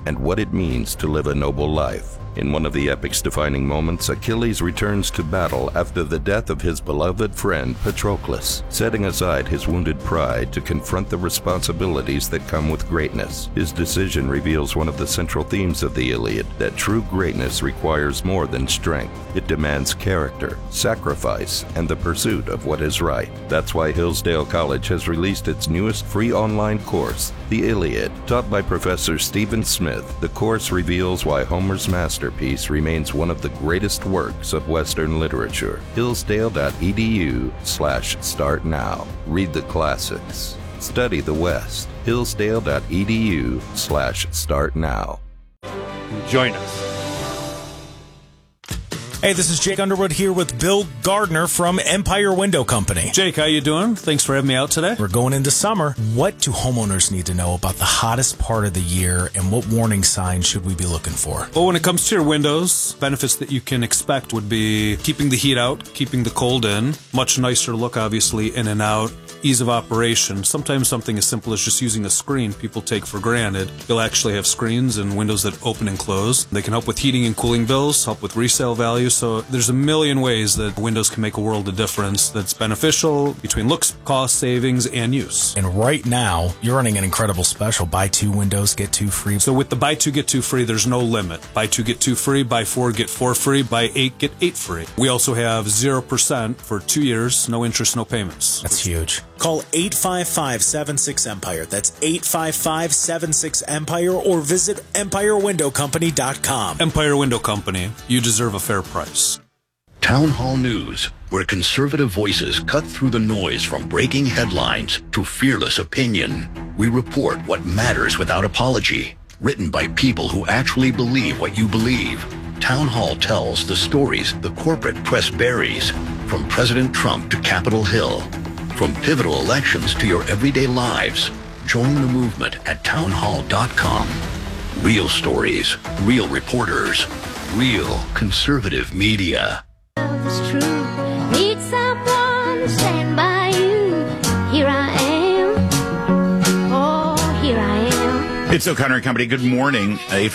and what it means to live a noble life. In one of the epic's defining moments, Achilles returns to battle after the death of his beloved friend Patroclus, setting aside his wounded pride to confront the responsibilities that come with greatness. His decision reveals one of the central themes of the Iliad, that true greatness requires more than strength. It demands character, sacrifice, and the pursuit of what is right. That's why Hillsdale College has released its newest free online course, The Iliad. Taught by Professor Stephen Smith, the course reveals why Homer's masterpiece remains one of the greatest works of Western literature. Hillsdale.edu/start now. Read the classics. Study the West. Hillsdale.edu/start now. Join us. Hey, this is Jake Underwood here with Bill Gardner from Empire Window Company. Jake, how you doing? Thanks for having me out today. We're going into summer. What do homeowners need to know about the hottest part of the year, and what warning signs should we be looking for? Well, when it comes to your windows, benefits that you can expect would be keeping the heat out, keeping the cold in, much nicer look, obviously, in and out, ease of operation. Sometimes something as simple as just using a screen people take for granted. You'll actually have screens and windows that open and close. They can help with heating and cooling bills, help with resale value. So there's a million ways that windows can make a world of difference that's beneficial between looks, cost, savings, and use. And right now, you're running an incredible special. Buy 2 windows, get 2 free. So with the buy 2, get 2 free, there's no limit. Buy 2, get 2 free. Buy 4, get 4 free. Buy 8, get 8 free. We also have 0% for 2 years, no interest, no payments. That's huge. Call 855-76-EMPIRE. That's 855-76-EMPIRE, or visit EmpireWindowCompany.com. Empire Window Company. You deserve a fair price. Town Hall News, where conservative voices cut through the noise from breaking headlines to fearless opinion. We report what matters without apology. Written by people who actually believe what you believe. Town Hall tells the stories the corporate press buries, from President Trump to Capitol Hill. From pivotal elections to your everyday lives. Join the movement at townhall.com. Real stories, real reporters, real conservative media. It's true. Need someone to stand by you. Here I am. Oh, here I am. It's O'Connor and Company. Good morning.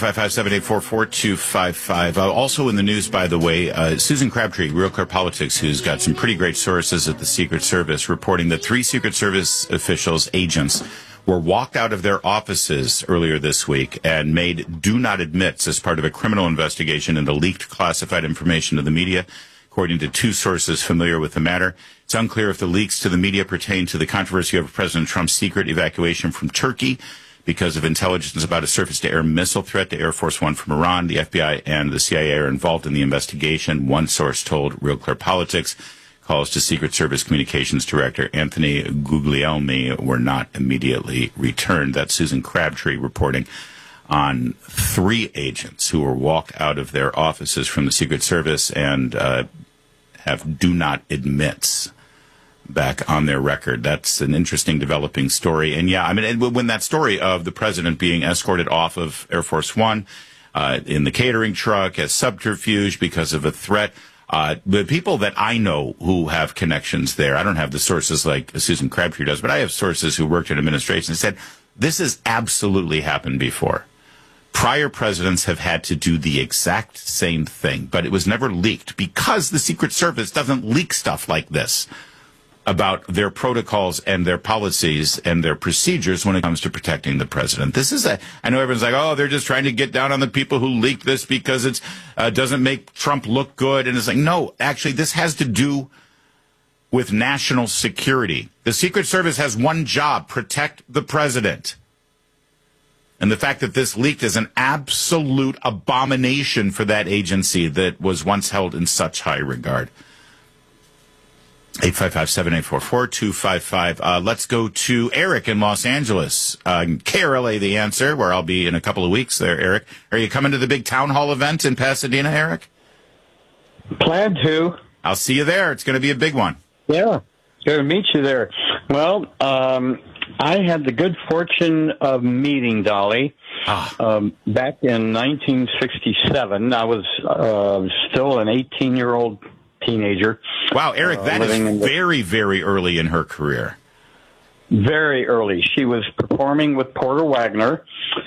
855-784-4255. Also in the news, by the way, Susan Crabtree, Real Clear Politics, who's got some pretty great sources at the Secret Service, reporting that 3 Secret Service officials, agents, were walked out of their offices earlier this week and made do not admits as part of a criminal investigation into leaked classified information to the media, according to 2 sources familiar with the matter. It's unclear if the leaks to the media pertain to the controversy over President Trump's secret evacuation from Turkey because of intelligence about a surface-to-air missile threat to Air Force One from Iran. The FBI and the CIA are involved in the investigation. One source told Real Clear Politics calls to Secret Service Communications Director Anthony Guglielmi were not immediately returned. That's Susan Crabtree reporting on 3 agents who were walked out of their offices from the Secret Service and have do not admits back on their record. That's an interesting developing story. And yeah, I mean, when that story of the president being escorted off of Air Force One in the catering truck as subterfuge because of a threat, the people that I know who have connections there, I don't have the sources like Susan Crabtree does, but I have sources who worked in administration and said, this has absolutely happened before. Prior presidents have had to do the exact same thing, but it was never leaked because the Secret Service doesn't leak stuff like this about their protocols and their policies and their procedures when it comes to protecting the president. This is I know everyone's like, oh, they're just trying to get down on the people who leaked this because it doesn't make Trump look good. And it's like, no, actually, this has to do with national security. The Secret Service has one job: protect the president. And the fact that this leaked is an absolute abomination for that agency that was once held in such high regard. 855-784-4255. Let's go to Eric in Los Angeles. KRLA, the answer, where I'll be in a couple of weeks there, Eric. Are you coming to the big town hall event in Pasadena, Eric? Plan to. I'll see you there. It's going to be a big one. Yeah, going to meet you there. Well, I had the good fortune of meeting Dolly back in 1967. I was still an 18-year-old teenager. Wow, Eric, that is very, very early in her career. Very early. She was performing with Porter Wagoner,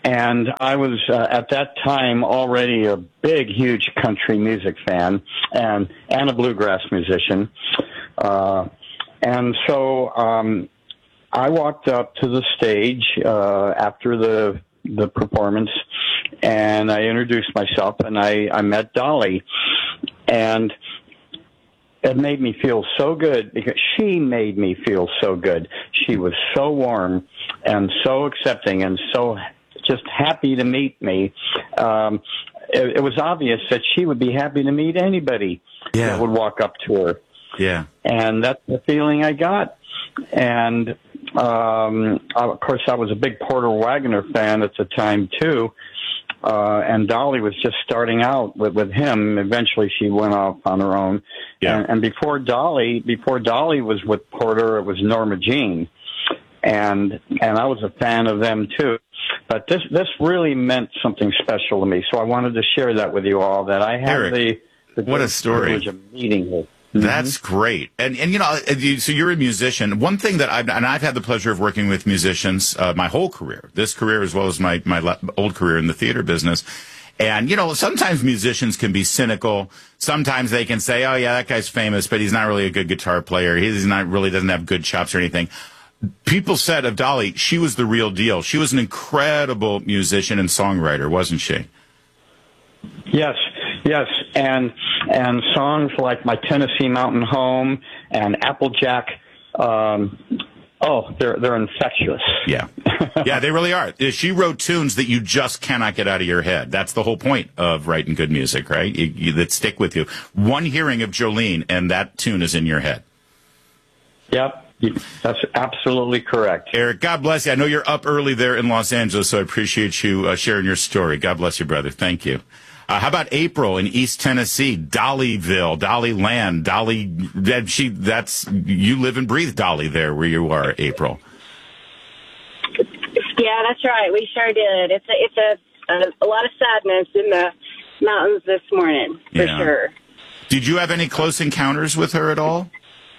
And I was at that time already a big, huge country music fan and a bluegrass musician. And so I walked up to the stage after the performance, and I introduced myself, and I met Dolly. And it made me feel so good because she made me feel so good. She was so warm and so accepting and so just happy to meet me. It was obvious that she would be happy to meet anybody that would walk up to her. Yeah. And that's the feeling I got. And, of course, I was a big Porter Wagoner fan at the time, too. And Dolly was just starting out with him. Eventually, she went off on her own. Yeah. And before Dolly was with Porter, it was Norma Jean. And I was a fan of them, too. But this really meant something special to me. So I wanted to share that with you all, that I had Eric, the what a story. privilege of meeting her. That's great. And you know, so you're a musician. One thing that I've had the pleasure of working with musicians my whole career, this career as well as my old career in the theater business. And, you know, sometimes musicians can be cynical. Sometimes they can say, oh, yeah, that guy's famous, but he's not really a good guitar player. He's not really doesn't have good chops or anything. People said of Dolly, she was the real deal. She was an incredible musician and songwriter, wasn't she? Yes. And songs like My Tennessee Mountain Home and Applejack, they're infectious. Yeah. Yeah, they really are. She wrote tunes that you just cannot get out of your head. That's the whole point of writing good music, right? That stick with you. One hearing of Jolene and that tune is in your head. Yep. That's absolutely correct. Eric, God bless you. I know you're up early there in Los Angeles, so I appreciate you sharing your story. God bless you, brother. Thank you. How about April in East Tennessee, Dollyville, Dollyland, Dolly? You live and breathe Dolly there where you are, April. Yeah, that's right. We sure did. It's a lot of sadness in the mountains this morning, for sure. Did you have any close encounters with her at all?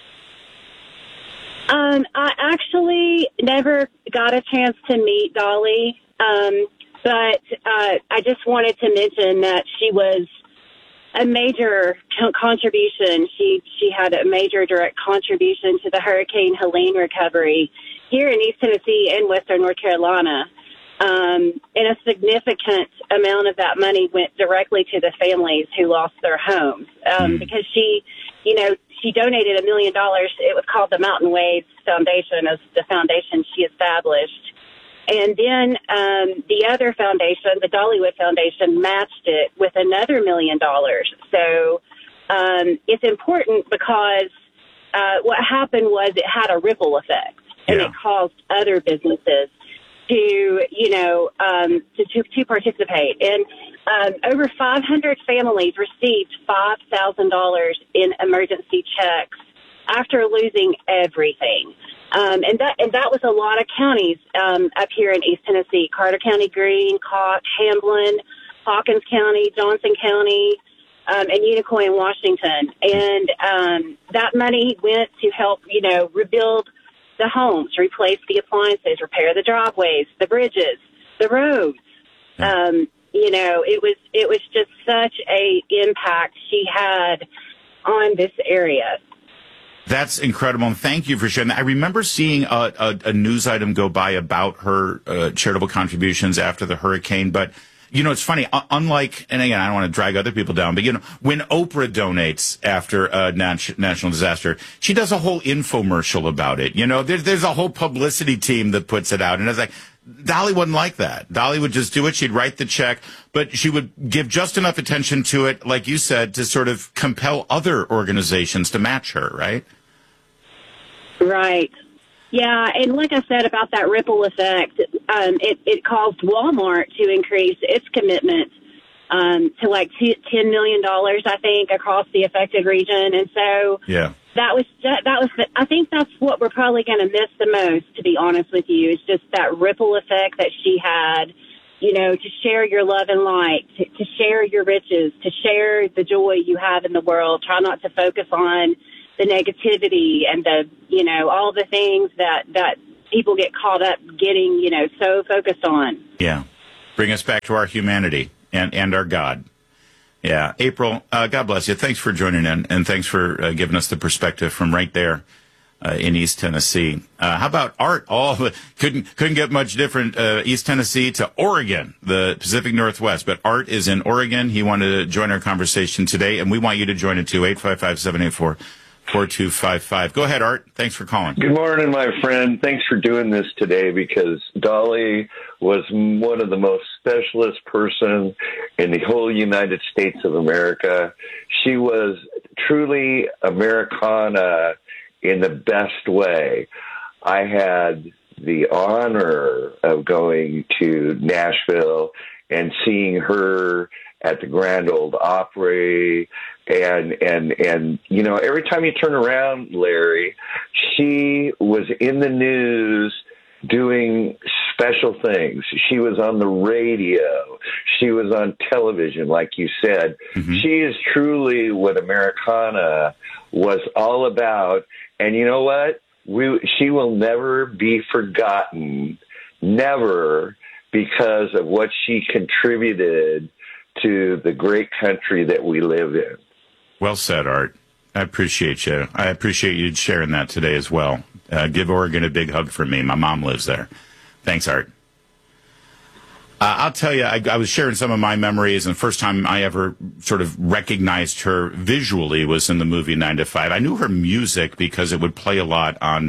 I actually never got a chance to meet Dolly, but I just wanted to mention that she was a major contribution. She had a major direct contribution to the Hurricane Helene recovery here in East Tennessee and Western North Carolina. And a significant amount of that money went directly to the families who lost their homes, because she donated $1 million. It was called the Mountain Waves Foundation, as the foundation she established. And then the other foundation, the Dollywood Foundation, matched it with another $1 million. So it's important because what happened was it had a ripple effect, and it caused other businesses to participate. And over 500 families received $5,000 in emergency checks after losing everything. And that was a lot of counties up here in East Tennessee: Carter County, Greene, Koch, Hamblin, Hawkins County, Johnson County, and Unicoi in Washington. And that money went to help, rebuild the homes, replace the appliances, repair the driveways, the bridges, the roads. It was just such a impact she had on this area. That's incredible, and thank you for sharing that. I remember seeing a news item go by about her charitable contributions after the hurricane, but it's funny, unlike, and again, I don't want to drag other people down, but when Oprah donates after a national disaster, she does a whole infomercial about it. There's a whole publicity team that puts it out, and it's like, Dolly wasn't like that. Dolly would just do it. She'd write the check, but she would give just enough attention to it, like you said, to sort of compel other organizations to match her, right? Right. Yeah, and like I said about that ripple effect, it caused Walmart to increase its commitment to like $10 million, I think, across the affected region. And so that was I think that's what we're probably going to miss the most, to be honest with you, is just that ripple effect that she had, to share your love and light, to share your riches, to share the joy you have in the world. Try not to focus on the negativity and all the things that people get caught up getting, so focused on. Yeah. bring us back to our humanity and our God. Yeah, April, God bless you. Thanks for joining in, and thanks for giving us the perspective from right there in East Tennessee. How about Art? Couldn't get much different. East Tennessee to Oregon, the Pacific Northwest. But Art is in Oregon. He wanted to join our conversation today, and we want you to join it too. 855-784-4255. Go ahead, Art. Thanks for calling. Good morning, my friend. Thanks for doing this today, because Dolly was one of the most specialist person in the whole United States of America. She was truly Americana in the best way. I had the honor of going to Nashville and seeing her at the Grand Ole Opry, and you know, every time you turn around, Larry, she was in the news doing special things. She was on the radio. She was on television, like you said. Mm-hmm. She is truly what Americana was all about. And you know what? She will never be forgotten, never, because of what she contributed to the great country that we live in. Well said, Art. I appreciate you. I appreciate you sharing that today as well. Give Oregon a big hug from me. My mom lives there. Thanks, Art. I'll tell you, I was sharing some of my memories, and the first time I ever sort of recognized her visually was in the movie 9 to 5. I knew her music because it would play a lot on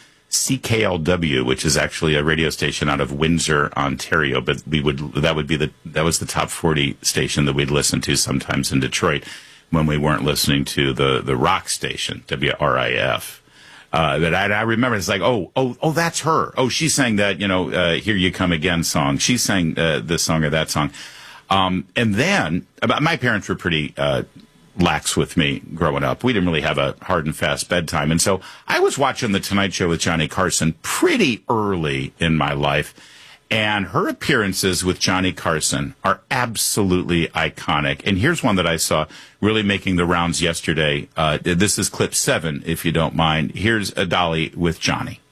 CKLW, which is actually a radio station out of Windsor, Ontario. But that was the top 40 station that we'd listen to sometimes in Detroit when we weren't listening to the rock station, WRIF. That I remember, it's like, oh, that's her. Oh, she sang that, Here You Come Again song. She sang this song or that song. And then, my parents were pretty lax with me growing up. We didn't really have a hard and fast bedtime. And so I was watching The Tonight Show with Johnny Carson pretty early in my life. And her appearances with Johnny Carson are absolutely iconic. And here's one that I saw really making the rounds yesterday. This is clip 7, if you don't mind. Here's Dolly with Johnny.